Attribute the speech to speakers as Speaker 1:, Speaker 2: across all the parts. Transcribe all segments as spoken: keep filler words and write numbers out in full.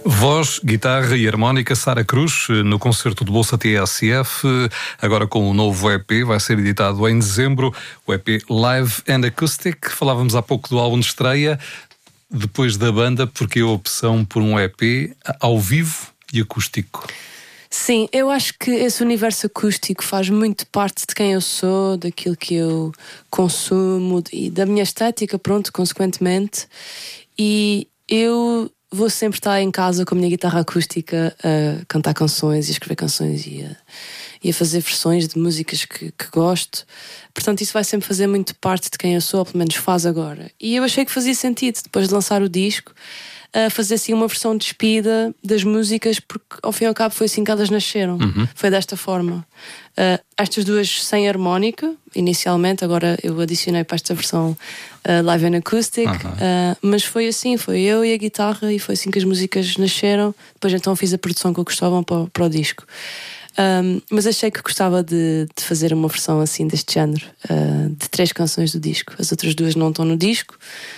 Speaker 1: Voz, guitarra e harmónica, Sara Cruz, no concerto de Bolsa T S F, agora com o novo E P, vai ser editado em dezembro, o E P Live and Acoustic. Falávamos há pouco do álbum de estreia, depois da banda, porque a opção por um E P ao vivo e acústico?
Speaker 2: Sim, eu acho que esse universo acústico faz muito parte de quem eu sou, daquilo que eu consumo e da minha estética, pronto, consequentemente. E eu vou sempre estar em casa com a minha guitarra acústica a cantar canções e a escrever canções e a, e a fazer versões de músicas que, que gosto. Portanto, isso vai sempre fazer muito parte de quem eu sou, ou pelo menos faz agora. E eu achei que fazia sentido, depois de lançar o disco, a fazer assim uma versão despida das músicas, porque ao fim e ao cabo foi assim que elas nasceram. Uhum. Foi desta forma. Uh, estas duas sem harmónica, inicialmente, agora eu adicionei para esta versão uh, live and acoustic, uhum. uh, mas foi assim, foi eu e a guitarra, e foi assim que as músicas nasceram. Depois então fiz a produção com o Cristóvão para, para o disco. Um, mas achei que gostava de, de fazer uma versão assim deste género, uh, de três canções do disco. As outras duas não estão no disco.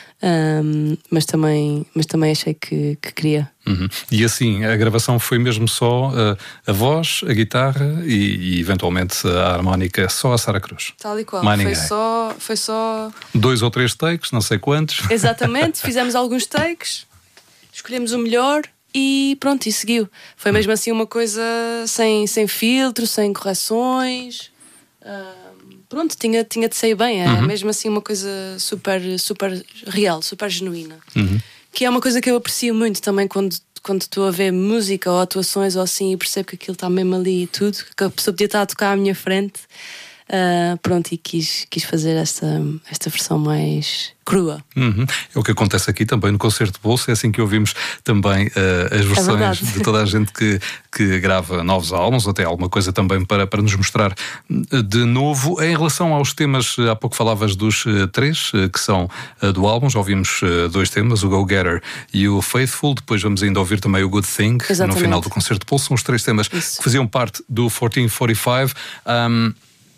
Speaker 2: Um, mas, também, mas também achei que, que queria.
Speaker 1: Uhum. E assim, a gravação foi mesmo só uh, a voz, a guitarra e, e eventualmente a harmónica, só a Sara Cruz?
Speaker 2: Tal e qual,
Speaker 1: Mais
Speaker 2: foi
Speaker 1: ninguém.
Speaker 2: só, foi só
Speaker 1: dois ou três takes, não sei quantos.
Speaker 2: Exatamente, fizemos alguns takes, escolhemos o melhor e pronto, e seguiu. Foi mesmo assim uma coisa sem, sem filtro, sem correções. uh, Pronto, tinha, tinha de sair bem. É uhum. mesmo assim uma coisa super, super real, super genuína. Uhum. Que é uma coisa que eu aprecio muito também quando, quando estou a ver música ou atuações ou assim e percebo que aquilo está mesmo ali e tudo, que a pessoa podia estar a tocar à minha frente. Uh, pronto, e quis, quis fazer esta, esta versão mais crua.
Speaker 1: Uhum. É o que acontece aqui também no concerto de Bolsa. É assim que ouvimos também uh, as versões é de toda a gente que, que grava novos álbuns, até alguma coisa também para, para nos mostrar de novo. Em relação aos temas, há pouco falavas dos uh, três uh, que são uh, do álbum. Já ouvimos uh, dois temas, o Go Getter e o Faithful. Depois vamos ainda ouvir também o Good Thing. Exatamente. No final do concerto de Bolsa. São os três temas Isso. que faziam parte do quatorze quarenta e cinco. Um,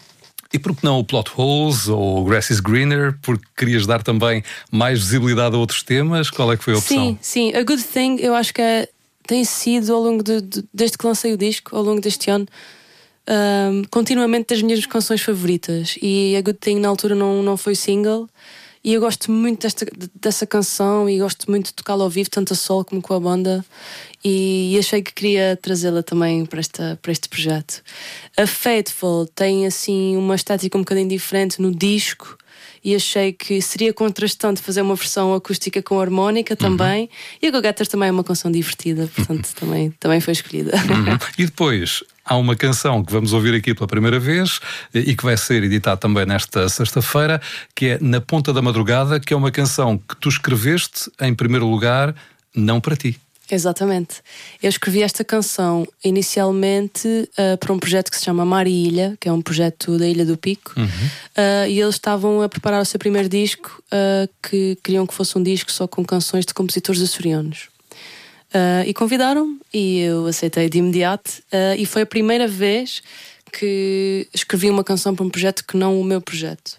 Speaker 1: E por que não o Plot Holes ou o Grass is Greener? Porque querias dar também mais visibilidade a outros temas? Qual é que foi a opção?
Speaker 2: Sim, sim. A Good Thing eu acho que é, tem sido ao longo de, de, desde que lancei o disco, ao longo deste ano, um, continuamente das minhas canções favoritas. E a Good Thing na altura não, não foi single. E eu gosto muito desta, dessa canção e gosto muito de tocá-la ao vivo, tanto a solo como com a banda. E, e achei que queria trazê-la também para, esta, para este projeto. A Faithful tem assim uma estética um bocadinho diferente no disco. E achei que seria contrastante fazer uma versão acústica com harmónica também. Uhum. E a Go Getter também é uma canção divertida, portanto também, também foi escolhida.
Speaker 1: Uhum. E depois há uma canção que vamos ouvir aqui pela primeira vez e que vai ser editada também nesta sexta-feira, que é Na Ponta da Madrugada, que é uma canção que tu escreveste em primeiro lugar, não para ti.
Speaker 2: Exatamente. Eu escrevi esta canção inicialmente uh, para um projeto que se chama Mar e Ilha, que é um projeto da Ilha do Pico. Uhum. uh, E eles estavam a preparar o seu primeiro disco, uh, que queriam que fosse um disco só com canções de compositores açorianos. uh, E convidaram-me e eu aceitei de imediato. uh, E foi a primeira vez que escrevi uma canção para um projeto que não o meu projeto.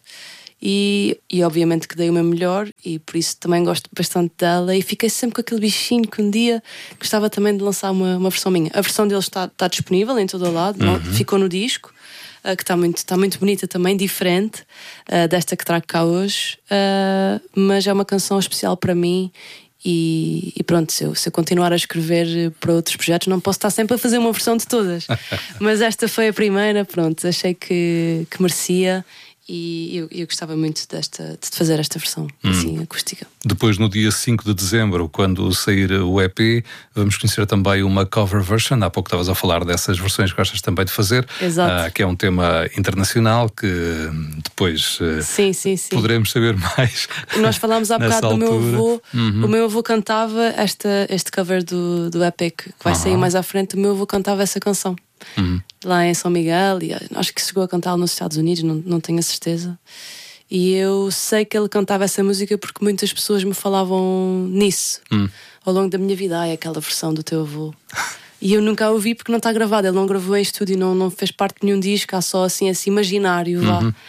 Speaker 2: E, e obviamente que dei o meu melhor e por isso também gosto bastante dela e fiquei sempre com aquele bichinho que um dia gostava também de lançar uma, uma versão minha. A versão deles está, está disponível em todo o lado, uhum. não, ficou no disco, uh, que está muito, está muito bonita também, diferente uh, desta que trago cá hoje, uh, mas é uma canção especial para mim. E, e pronto, se eu, se eu continuar a escrever para outros projetos não posso estar sempre a fazer uma versão de todas. Mas esta foi a primeira, pronto, achei que, que merecia. E eu, eu gostava muito desta, de fazer esta versão hum. assim, acústica.
Speaker 1: Depois, no dia cinco de dezembro, quando sair o E P, vamos conhecer também uma cover version. Há pouco estavas a falar dessas versões que gostas também de fazer.
Speaker 2: Exato.
Speaker 1: Uh, que é um tema internacional que depois uh,
Speaker 2: sim, sim, sim.
Speaker 1: poderemos saber mais.
Speaker 2: Nós falámos há bocado do meu avô.
Speaker 1: Uhum.
Speaker 2: O meu avô cantava esta, este cover do, do E P que vai uhum. sair mais à frente. O meu avô cantava essa canção. Uhum. Lá em São Miguel, e acho que chegou a cantá-la nos Estados Unidos, não, não tenho a certeza. E eu sei que ele cantava essa música porque muitas pessoas me falavam nisso uhum. ao longo da minha vida. Ai, aquela versão do teu avô. E eu nunca a ouvi porque não está gravada. Ele não gravou em estúdio, não, não fez parte de nenhum disco, há só assim esse imaginário lá. Uhum.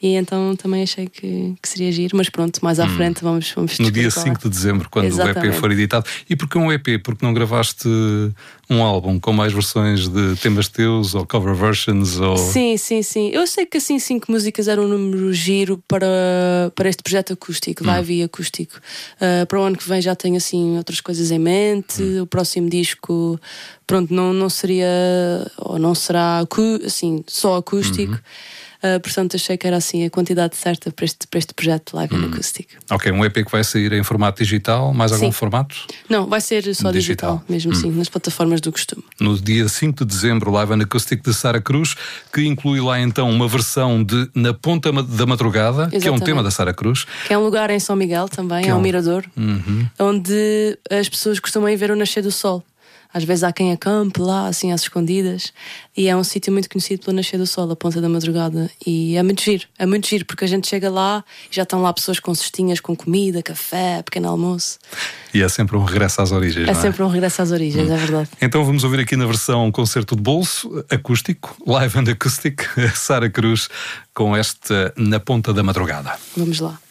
Speaker 2: E então também achei que, que seria giro, mas pronto, mais à hum. frente vamos, vamos
Speaker 1: no dia cinco de dezembro, quando Exatamente. o E P for editado. E porquê um E P? Porque não gravaste um álbum com mais versões de temas teus ou cover versions? Ou...
Speaker 2: Sim, sim, sim. Eu sei que assim cinco músicas era um número giro para, para este projeto acústico, live hum. e acústico. Uh, para o ano que vem já tenho assim outras coisas em mente. Hum. O próximo disco, pronto, não, não seria ou não será assim, só acústico. Uhum. Uh, portanto, achei que era assim a quantidade certa para este, para este projeto Live hum. and Acoustic.
Speaker 1: Ok, um E P que vai sair em formato digital, mais algum
Speaker 2: Sim.
Speaker 1: formato?
Speaker 2: Não, vai ser só digital, digital mesmo hum. sim, nas plataformas do costume.
Speaker 1: No dia cinco de dezembro, Live and Acoustic de Sara Cruz, que inclui lá então uma versão de Na Ponta da Madrugada, Exatamente. que é um tema da Sara Cruz.
Speaker 2: Que é um lugar em São Miguel também, que é um mirador,
Speaker 1: uhum.
Speaker 2: onde as pessoas costumam ir ver o nascer do sol. Às vezes há quem acampe lá, assim, às escondidas. E é um sítio muito conhecido pelo nascer do sol, a Ponta da Madrugada. E é muito giro, é muito giro, porque a gente chega lá e já estão lá pessoas com cestinhas, com comida, café, pequeno almoço.
Speaker 1: E é sempre um regresso às origens,
Speaker 2: É
Speaker 1: não é?
Speaker 2: sempre um regresso às origens, hum. é verdade.
Speaker 1: Então vamos ouvir aqui na versão concerto de bolso, acústico, Live and Acoustic, Sara Cruz, com este Na Ponta da Madrugada.
Speaker 2: Vamos lá.